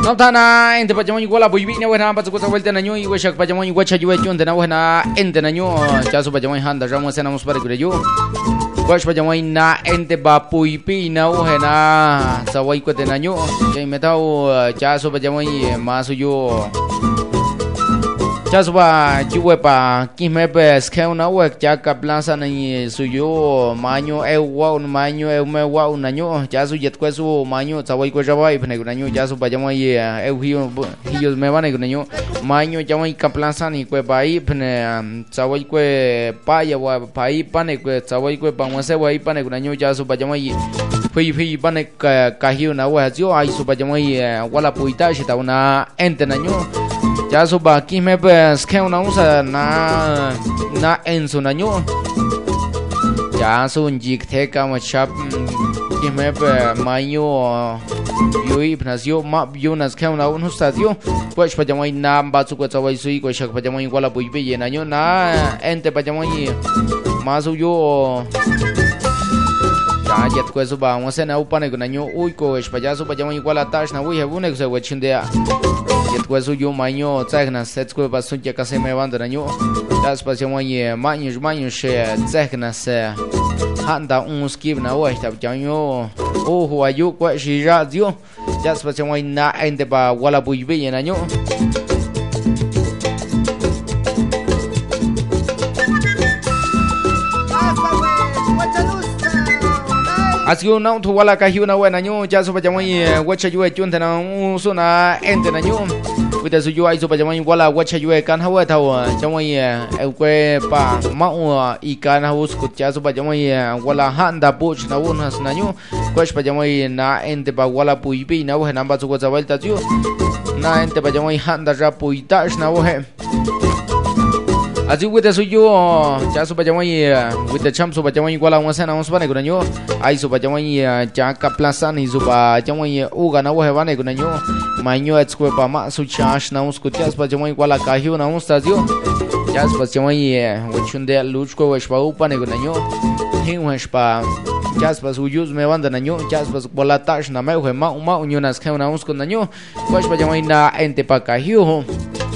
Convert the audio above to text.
Nau thana ente pajamon iguala buibi ne wena pas kusa welte nanyo i weshak pajamon igwacha juwe chon de na wena ente nanyo chasu pajamon handa ramo sena muspare kureju wash pajamon na ente ba puipi na wena sawai ko de nanyo jai metau chasu pajamon masu yo Chasba juwe pa kime pe skeu na wek chaka plaza ni suyo maño wa un maño me wa un año chasu jet kwesu maño chawai ko jawai pne gunaño chasu pa jamai hiyo me van gunaño maño jamai ka plaza ni kwe pai pne chawai kwe pa ya wa pai pane kwe chawai kwe pa wase wa pane gunaño chasu pa jamai phi pane ka hiyo na wa jo ai su pa jamai wala puita shita una ente naño ya suba aquí me ves que una usa na en su naño ya su un jig te kama chap que me ve mayo yo y nació ma yo nas que una un estadio pues para llamar na basu ko chawai sui ko shak para llamar igual a buibe y naño na ente para llamar más yo ya jet ko suba un se na upane ko naño uy ko es para su para llamar igual a tash na uy hebune ko se wechindea Yetkuesu yo maño tsegna setskue basun ya kase me banda naño ya espacio mañe maño she tsegna se handa un skib na wa esta jaño o huayu kwa shi ra dio ya espacio mañe na ende ba wala buibe naño Así un auto wala ka hiuna wa naño ya so pajamai wacha yue chunta na usuna ente naño Wita su yo ai so pajamai wala wacha yue kan hawa thaw chamai kwe pa mau ikan haus kut ya so pajamai wala handa puch na unas naño kwesh pajamai na ente ba wala puipi na wa namba su ko zawalta ju na ente pajamai handa ra puitash na wa Así with the suyo ya su pajamai with the champ su pajamai wala wasa na usbane gunaño ai su pajamai ya ka plaza ni su pajamai uga na wa bane gunaño maño etskue pa ma su chash na us kutias pajamai wala kahiu na ustadio ya su pajamai wechunde luchko weshpa upane gunaño hin weshpa ya su suyus me banda naño ya su wala tash na me ma unyunas ke na us gunaño wesh pajamai na ente pa kahiu